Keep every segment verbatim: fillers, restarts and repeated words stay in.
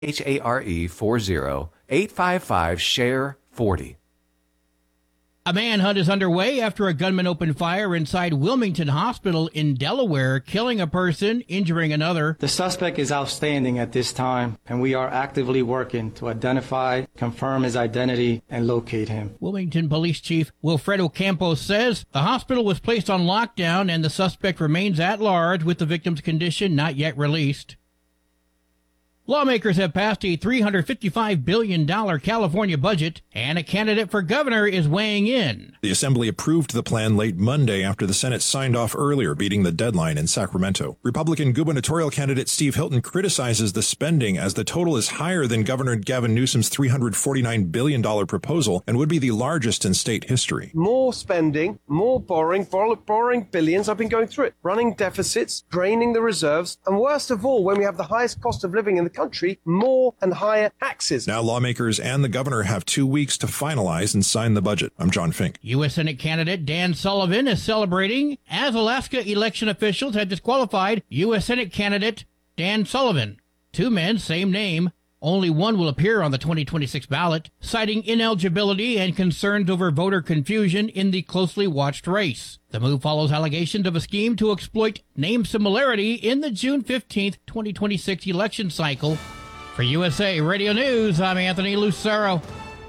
H A R E forty, eight five five, share forty. A manhunt is underway after a gunman opened fire inside Wilmington Hospital in Delaware, killing a person, injuring another. The suspect is outstanding at this time, and we are actively working to identify, confirm his identity, and locate him. Wilmington Police Chief Wilfredo Campos says the hospital was placed on lockdown and the suspect remains at large with the victim's condition not yet released. Lawmakers have passed a three hundred fifty-five billion dollars California budget, and a candidate for governor is weighing in. The Assembly approved the plan late Monday after the Senate signed off earlier, beating the deadline in Sacramento. Republican gubernatorial candidate Steve Hilton criticizes the spending as the total is higher than Governor Gavin Newsom's three hundred forty-nine billion dollars proposal and would be the largest in state history. More spending, more borrowing, borrow, borrowing billions. I've been going through it. Running deficits, draining the reserves, and worst of all, when we have the highest cost of living in the country, more and higher taxes. Now lawmakers and the governor have two weeks to finalize and sign the budget. I'm John Fink. U S Senate candidate Dan Sullivan is celebrating as Alaska election officials had disqualified U S Senate candidate Dan Sullivan. Two men, same name. Only one will appear on the twenty twenty-six ballot, citing ineligibility and concerns over voter confusion in the closely watched race. The move follows allegations of a scheme to exploit name similarity in the June fifteenth, twenty twenty-six election cycle. For U S A Radio News, I'm Anthony Lucero.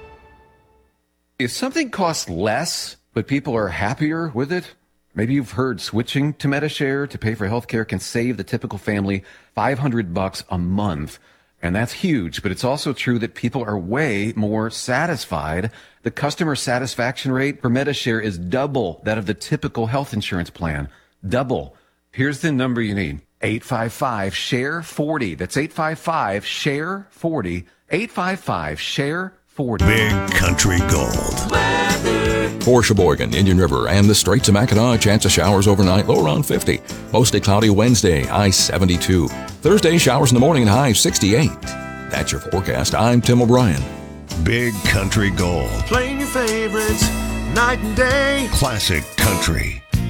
If something costs less, but people are happier with it, maybe you've heard switching to Medi-Share to pay for healthcare can save the typical family five hundred bucks a month. And that's huge, but it's also true that people are way more satisfied. The customer satisfaction rate for Medi-Share is double that of the typical health insurance plan. Double. Here's the number you need. eight five five, share forty. That's eight five five, share forty. eight five five, share forty. Big Country Gold. For Sheboygan, Indian River, and the Straits of Mackinac, chance of showers overnight, low around fifty. Mostly cloudy Wednesday, high seventy-two. Thursday, showers in the morning and high sixty-eight. That's your forecast. I'm Tim O'Brien. Big Country Gold. Playing your favorites night and day. Classic country.